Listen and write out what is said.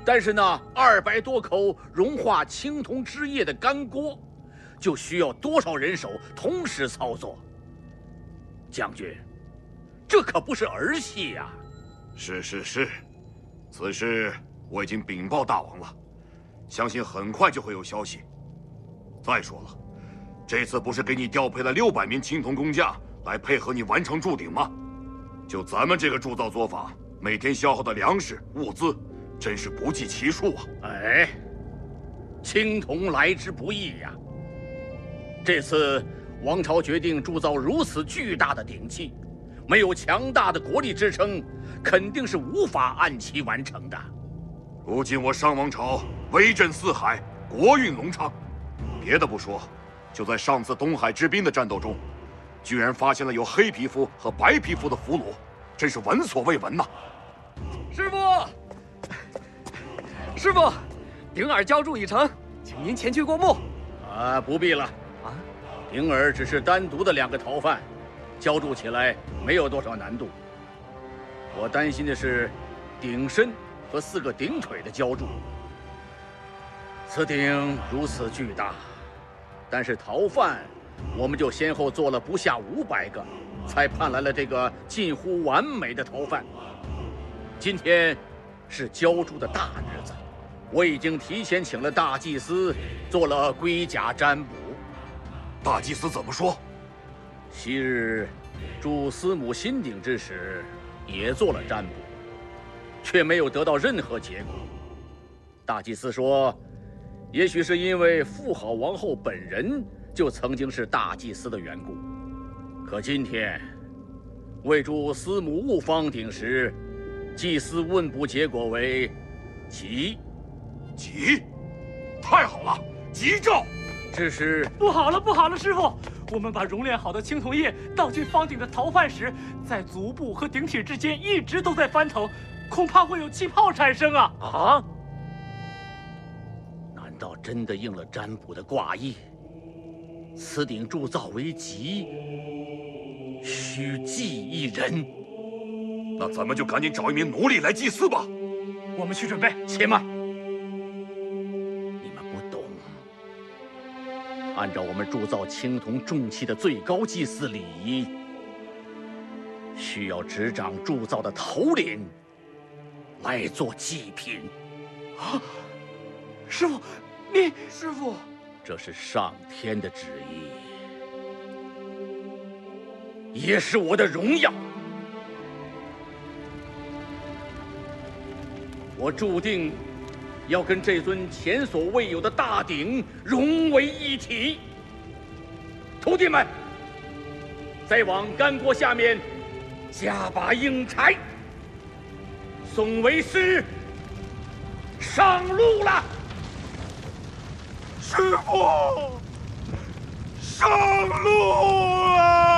但是那200多口融化青铜汁液的干锅，就需要多少人手同时操作？将军，这可不是儿戏呀！ 是，此事我已经禀报大王了，相信很快就会有消息。再说了，这次不是给你调配了600名青铜工匠来配合你完成铸鼎吗？就咱们这个铸造作坊，每天消耗的粮食物资，真是不计其数啊！ 哎，青铜来之不易呀。这次王朝决定铸造如此巨大的鼎器，没有强大的国力支撑，肯定是无法按期完成的。 如今我商王朝威震四海，国运隆昌。别的不说，就在上次东海之滨的战斗中，居然发现了有黑皮肤和白皮肤的俘虏，真是闻所未闻呐！ 师傅，鼎耳浇铸已成，请您前去过目。 啊，不必了。啊，鼎耳只是单独的2个陶范，浇铸起来没有多少难度。我担心的是鼎身和4个鼎腿的浇铸。此鼎如此巨大，但是陶范我们就先后做了不下500个，才盼来了这个近乎完美的陶范。今天是浇铸的大日子，我已经提前请了大祭司做了龟甲占卜。 大祭司怎么说？ 昔日铸司母新鼎之时，也做了占卜，却没有得到任何结果。大祭司说，也许是因为妇好王后本人就曾经是大祭司的缘故。可今天为铸司母戊方鼎时，祭司问卜结果为吉。 吉，太好了，吉兆！ 只是不好了，师傅，我们把熔炼好的青铜液倒进方鼎的陶范时，在足部和鼎体之间一直都在翻腾，恐怕会有气泡产生啊！ 啊？难道真的应了占卜的卦意？此鼎铸造为吉，需祭一人。 那咱们就赶紧找一名奴隶来祭祀吧。 我们去准备。 且慢，你们不懂。按照我们铸造青铜重器的最高祭祀礼仪，需要执掌铸造的头领来做祭品。 啊，师傅，师傅， 这是上天的旨意，也是我的荣耀。我注定要跟这尊前所未有的大鼎融为一体。徒弟们，再往干锅下面加把硬柴，宋为师上路了。 师傅，上路啊！